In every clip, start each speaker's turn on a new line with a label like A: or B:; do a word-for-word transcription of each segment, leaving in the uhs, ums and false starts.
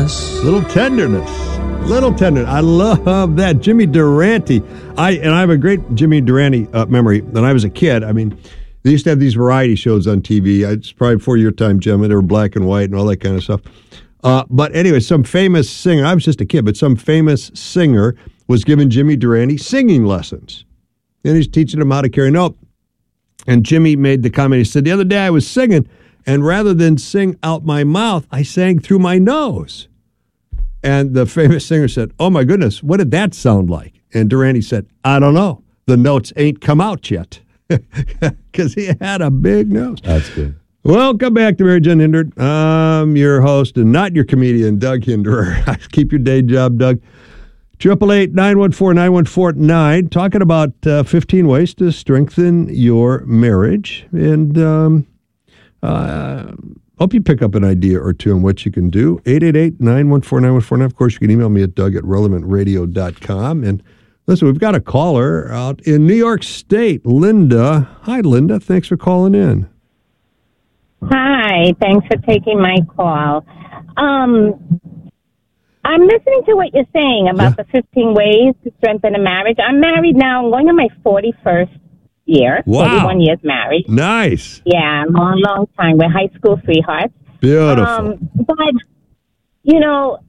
A: tenderness.
B: Little tenderness. Little tenderness. I love that. Jimmy Durante. I And I have a great Jimmy Durante uh, memory. When I was a kid, I mean, they used to have these variety shows on T V. It's probably before your time, Jim. They were black and white and all that kind of stuff. Uh, but anyway, some famous singer, I was just a kid, but some famous singer was giving Jimmy Durante singing lessons. And he's teaching him how to carry a note. And Jimmy made the comment, he said, the other day I was singing, and rather than sing out my mouth, I sang through my nose. And the famous singer said, oh my goodness, what did that sound like? And Durante said, I don't know. The notes ain't come out yet. Because he had a big nose.
A: That's good.
B: Welcome back to Mary Jen Hindert. I'm your host and not your comedian, Doug Hinderer. Keep your day job, Doug. eight eight eight, nine one four, nine one four nine. Talking about uh, fifteen ways to strengthen your marriage. And um, uh, hope you pick up an idea or two on what you can do. eight eight eight, nine one four, nine one four nine. Of course, you can email me at doug at relevant radio dot com. And listen, we've got a caller out in New York State, Linda. Hi, Linda. Thanks for calling in.
C: Hi, thanks for taking my call. Um, I'm listening to what you're saying about yeah. the fifteen ways to strengthen a marriage. I'm married now. I'm going on my forty-first year.
B: Wow.
C: forty-one years married.
B: Nice.
C: Yeah, long, long time. We're high school sweethearts.
B: Beautiful.
C: Um, but, you know,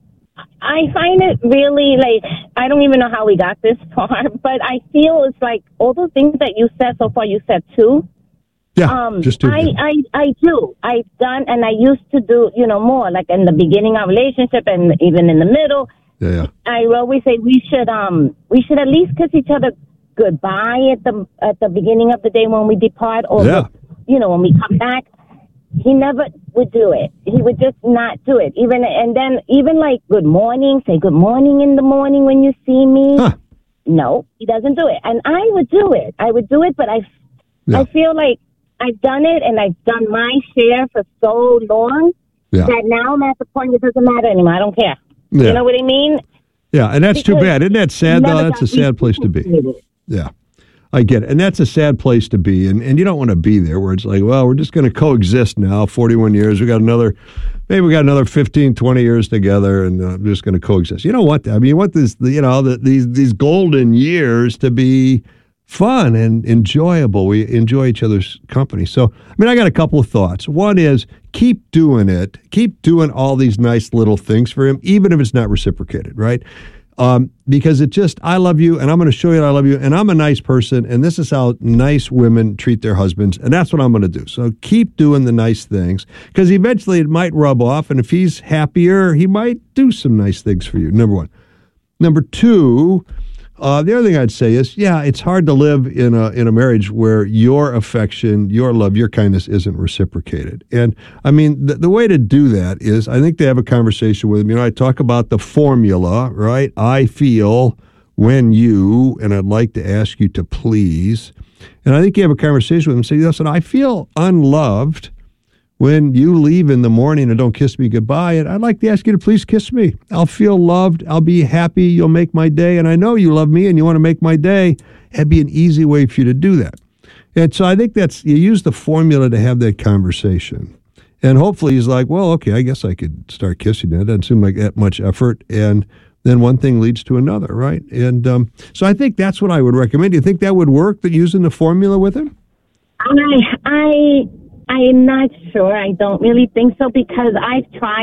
C: I find it really, like, I don't even know how we got this far, but I feel it's like all those things that you said so far, you said two.
B: Yeah,
C: um,
B: just two.
C: I, I, I do. I've done, and I used to do, you know, more, like in the beginning of a relationship and even in the middle.
B: Yeah, yeah.
C: I always say we should, um, we should at least kiss each other goodbye at the at the beginning of the day when we depart, or,
B: yeah.
C: you know, when we come back. He never would do it. He would just not do it. Even and then even like good morning, say good morning in the morning when you see me.
B: Huh.
C: No, he doesn't do it. And I would do it. I would do it, but I,
B: yeah.
C: I feel like I've done it and I've done my share for so long
B: yeah.
C: that now I'm at the point it doesn't matter anymore. I don't care.
B: Yeah.
C: You know what I mean?
B: Yeah, and that's
C: Because
B: too bad. Isn't that sad, though? That's a sad place to be.
C: It.
B: Yeah. I get it. And that's a sad place to be. And and you don't want to be there where it's like, well, we're just going to coexist now, forty-one years. We got another, maybe we got another fifteen, twenty years together, and uh, we're just going to coexist. You know what? I mean, you want this, you know, the, these these golden years to be fun and enjoyable. We enjoy each other's company. So, I mean, I got a couple of thoughts. One is keep doing it. Keep doing all these nice little things for him, even if it's not reciprocated, right? Um, because it just, I love you, and I'm going to show you that I love you, and I'm a nice person, and this is how nice women treat their husbands, and that's what I'm going to do. So keep doing the nice things, because eventually it might rub off, and if he's happier, he might do some nice things for you, number one. Number two, uh, the other thing I'd say is, yeah, it's hard to live in a in a marriage where your affection, your love, your kindness isn't reciprocated. And, I mean, the, the way to do that is, I think they have a conversation with him. You know, I talk about the formula, right? I feel when you, and I'd like to ask you to please. And I think you have a conversation with him and say, listen, I feel unloved when you leave in the morning and don't kiss me goodbye, and I'd like to ask you to please kiss me. I'll feel loved. I'll be happy. You'll make my day. And I know you love me and you want to make my day. It'd be an easy way for you to do that. And so I think that's, you use the formula to have that conversation. And hopefully he's like, well, okay, I guess I could start kissing you. It doesn't seem like that much effort. And then one thing leads to another, right? And um, so I think that's what I would recommend. Do you think that would work, that using the formula with him?
C: I, I, I am not sure. I don't really think so, because I've tried